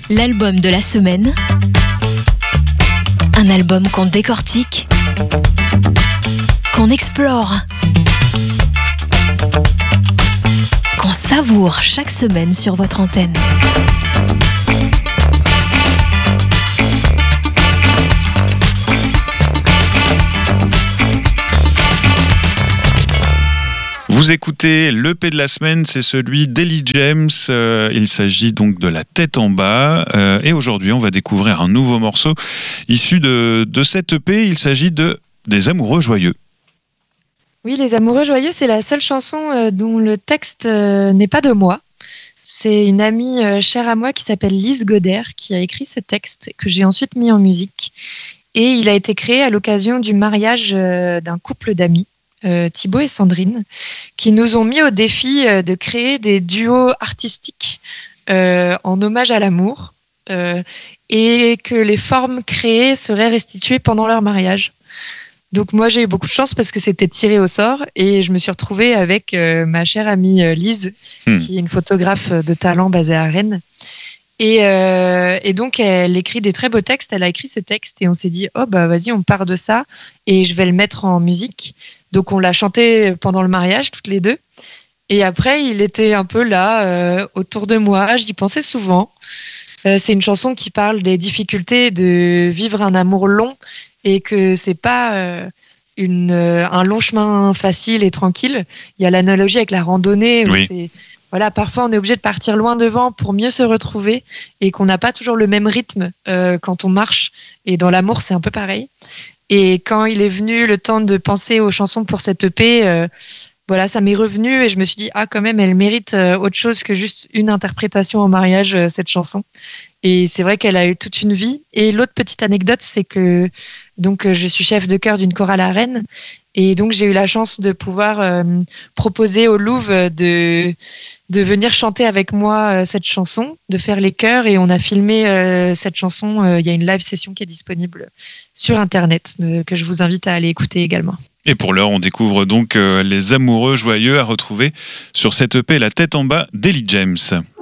L'album de la semaine. Un album qu'on décortique, qu'on explore, qu'on savoure chaque semaine sur votre antenne. Vous écoutez l'EP de la semaine, c'est celui d'Ellie James. Il s'agit donc de La Tête en bas. Et aujourd'hui, on va découvrir un nouveau morceau issu de cette EP. Il s'agit des Amoureux joyeux. Oui, Les Amoureux joyeux, c'est la seule chanson dont le texte n'est pas de moi. C'est une amie chère à moi qui s'appelle Lise Goder qui a écrit ce texte que j'ai ensuite mis en musique. Et il a été créé à l'occasion du mariage d'un couple d'amis. Thibaut et Sandrine, qui nous ont mis au défi de créer des duos artistiques en hommage à l'amour et que les formes créées seraient restituées pendant leur mariage. Donc moi j'ai eu beaucoup de chance parce que c'était tiré au sort et je me suis retrouvée avec ma chère amie Lise, qui est une photographe de talent basée à Rennes. Et donc elle écrit des très beaux textes, elle a écrit ce texte et on s'est dit vas-y on part de ça et je vais le mettre en musique. Donc on l'a chanté pendant le mariage toutes les deux et après il était un peu là autour de moi, j'y pensais souvent. C'est une chanson qui parle des difficultés de vivre un amour long et que c'est pas un long chemin facile et tranquille. Il y a l'analogie avec la randonnée où c'est parfois on est obligé de partir loin devant pour mieux se retrouver et qu'on n'a pas toujours le même rythme quand on marche. Et dans l'amour, c'est un peu pareil. Et quand il est venu le temps de penser aux chansons pour cette EP, ça m'est revenu et je me suis dit quand même, elle mérite autre chose que juste une interprétation en mariage, cette chanson. Et c'est vrai qu'elle a eu toute une vie. Et l'autre petite anecdote, c'est que je suis chef de chœur d'une chorale à Rennes. Et donc, j'ai eu la chance de pouvoir proposer au Louvre de venir chanter avec moi cette chanson, de faire les chœurs. Et on a filmé cette chanson. Il y a une live session qui est disponible sur Internet, que je vous invite à aller écouter également. Et pour l'heure, on découvre donc Les Amoureux joyeux à retrouver sur cette EP La Tête en bas d'Ellie James.